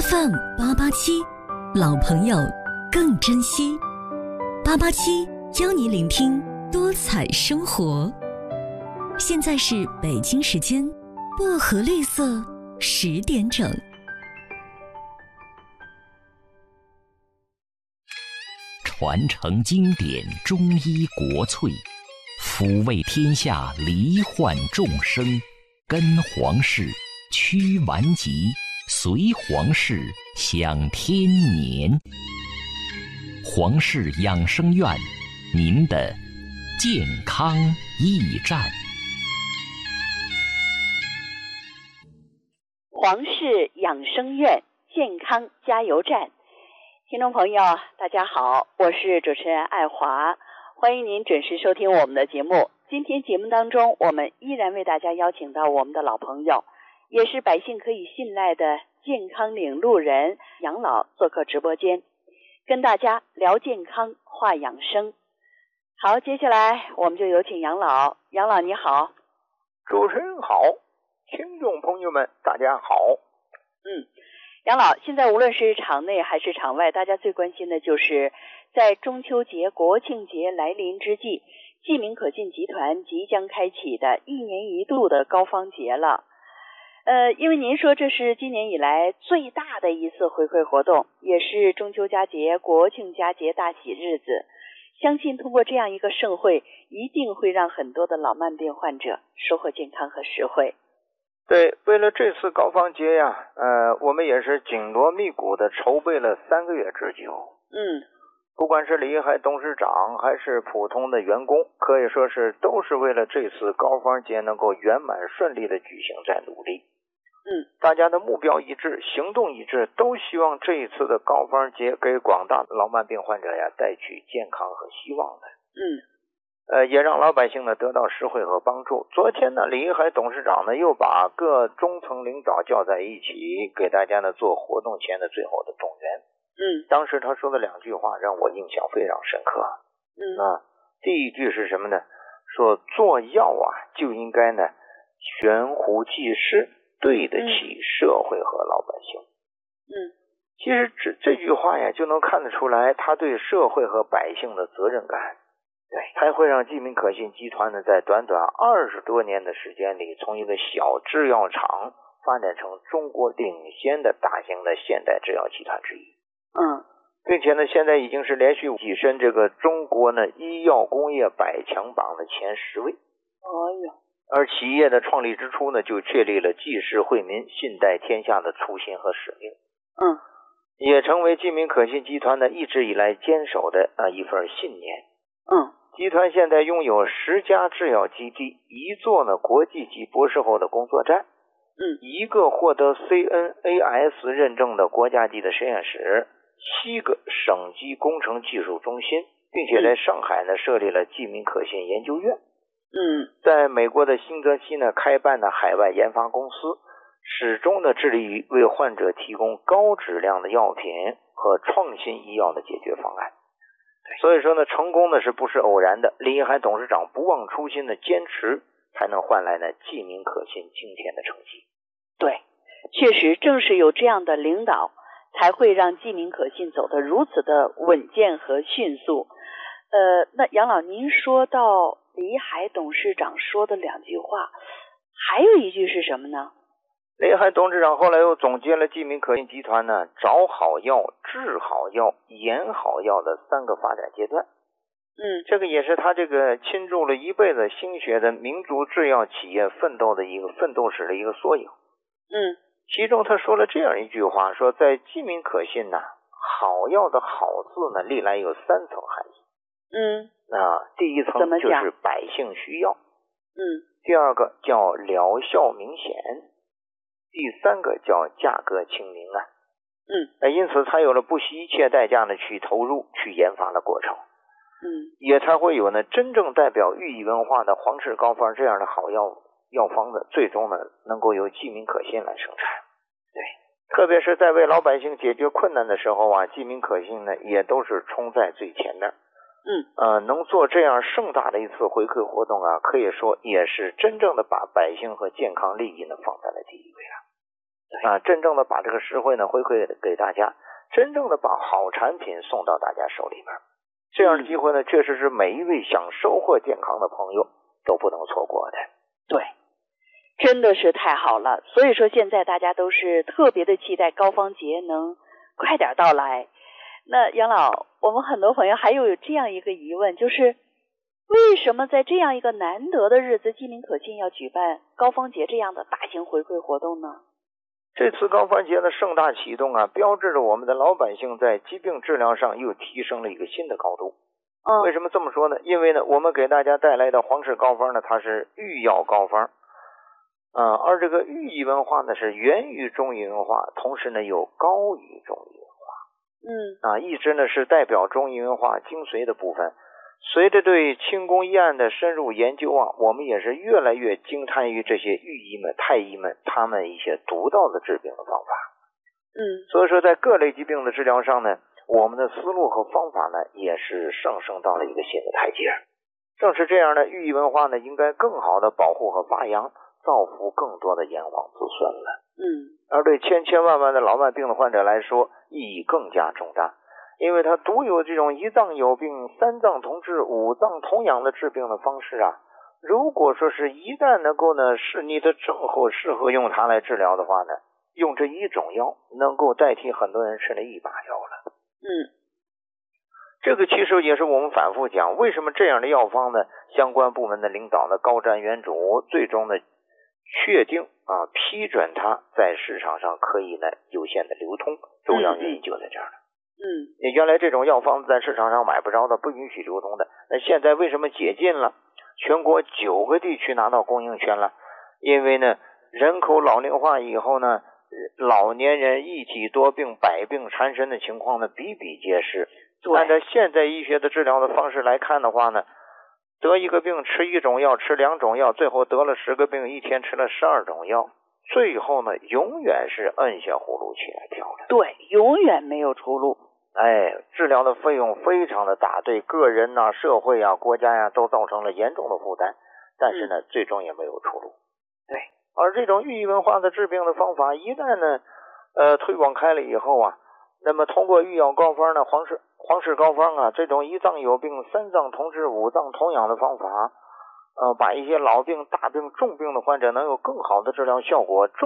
FM 887，老朋友更珍惜。887邀你聆听多彩生活。现在是北京时间薄荷绿色10点整。 传承经典中医国粹，抚慰天下罹患众生，跟皇室驱顽疾，随皇室享天年。皇室养生院，您的健康驿站。 皇室养生院健康加油站，听众朋友大家好，我是主持人爱华，欢迎您准时收听我们的节目。今天节目当中，我们依然为大家邀请到我们的老朋友，也是百姓可以信赖的健康领路人杨老做客直播间，跟大家聊健康话养生。好，接下来我们就有请杨老。杨老你好。 主持人好，听众朋友们大家好。 杨老，现在无论是场内还是场外，大家最关心的就是在中秋节、国庆节来临之际，济民可信集团即将开启的1年一度的高方节了。因为您说这是今年以来最大的一次回馈活动，也是中秋佳节、国庆佳节大喜日子。相信通过这样一个盛会，一定会让很多的老慢病患者收获健康和实惠。 对，为了这次高方节呀，我们也是紧锣密鼓的筹备了3个月之久。不管是李海董事长还是普通的员工，可以说是都是为了这次高方节能够圆满顺利的举行在努力。大家的目标一致，行动一致，都希望这一次的高方节给广大老慢病患者呀带去健康和希望的。也让老百姓呢得到实惠和帮助。昨天呢，李海董事长呢又把各中层领导叫在一起，给大家呢做活动前的最后的动员。当时他说的2句话让我印象非常深刻。第一句是什么呢？说做药啊就应该呢悬壶济世，对得起社会和老百姓。其实这句话呀就能看得出来他对社会和百姓的责任感。对，才会让济民可信集团呢在短短20多年的时间里，从一个小制药厂发展成中国领先的大型的现代制药集团之一。并且呢现在已经是连续跻身这个中国呢医药工业100强榜的前10位。而企业的创立之初呢，就确立了济世惠民、信代天下的初心和使命。也成为济民可信集团呢一直以来坚守的一份信念。集团现在拥有10家制药基地，1座呢国际级博士后的工作站，1个获得 CNAS 认证的国家级的实验室，7个省级工程技术中心，并且在上海呢设立了济民可信研究院。在美国的新泽西呢开办的海外研发公司，始终呢致力于为患者提供高质量的药品和创新医药的解决方案。所以说呢，成功呢是不是偶然的？李海董事长不忘初心的坚持，才能换来呢济民可信今天的成绩。 对，确实正是有这样的领导，才会让济民可信走得如此的稳健和迅速。那杨老，您说到李海董事长说的2句话，还有一句是什么呢？ 李海董事长后来又总结了济民可信集团呢找好药、治好药、研好药的3个发展阶段。这个也是他这个倾注了一辈子心血的民族制药企业奋斗的一个奋斗史的一个缩影。其中他说了这样一句话，说在济民可信呢，好药的好字呢历来有3层含义。第一层就是百姓需要。第2个叫疗效明显。第3个叫价格亲民因此才有了不惜一切代价呢去投入去研发的过程。也才会有呢真正代表寓意文化的皇室高方这样的好药方子，最终呢能够由济民可信来生产。特别是在为老百姓解决困难的时候啊，济民可信呢也都是冲在最前面。能做这样盛大的一次回馈活动啊，可以说也是真正的把百姓和健康利益呢放在了第一位了。 真正的把这个实惠呢回馈给大家，真正的把好产品送到大家手里边。这样的机会呢，确实是每一位想收获健康的朋友都不能错过的。 对，真的是太好了。所以说现在大家都是特别的期待高方节能快点到来。那杨老，我们很多朋友还有这样一个疑问，就是为什么在这样一个难得的日子，鸡鸣可信要举办高方节这样的大型回馈活动呢？ 这次高方节的盛大启动啊，标志着我们的老百姓在疾病治疗上又提升了一个新的高度。为什么这么说呢？因为呢，我们给大家带来的皇氏膏方呢，它是御药膏方，而这个寓意文化呢是源于中医文化，同时呢又高于中医文化。一直呢是代表中医文化精髓的部分。随着对清宫医案的深入研究啊，我们也是越来越惊叹于这些御医们、太医们他们一些独到的治病的方法。所以说在各类疾病的治疗上呢，我们的思路和方法呢也是上升到了一个新的台阶。正是这样的寓意文化呢，应该更好的保护和发扬，造福更多的炎黄子孙了。而对千千万万的老慢病的患者来说，意义更加重大。因为它独有这种一脏有病、三脏同治、五脏同养的治病的方式啊，如果说是一旦能够呢是你的症候适合用它来治疗的话呢，用这一种药能够代替很多人吃了一把药了。这个其实也是我们反复讲，为什么这样的药方呢，相关部门的领导呢高瞻远瞩，最终呢确定批准它在市场上可以呢有限的流通，重要原因就在这儿了。原来这种药方在市场上买不着的，不允许流通的，那现在为什么解禁了？全国9个地区拿到供应权了。因为呢人口老龄化以后呢，老年人一体多病、百病缠身的情况呢比比皆是。按照现代医学的治疗的方式来看的话呢，得一个病吃一种药，吃2种药，最后得了10个病，一天吃了12种药，最后呢永远是摁下葫芦起来跳的。 对，永远没有出路。 治疗的费用非常的大，对个人社会国家都造成了严重的负担，但是呢最终也没有出路。 对， 而这种寓意文化的治病的方法一旦呢推广开了以后啊，那么通过御药膏方呢，皇氏膏方这种一脏有病、三脏同治、五脏同养的方法，把一些老病、大病、重病的患者能有更好的治疗效果。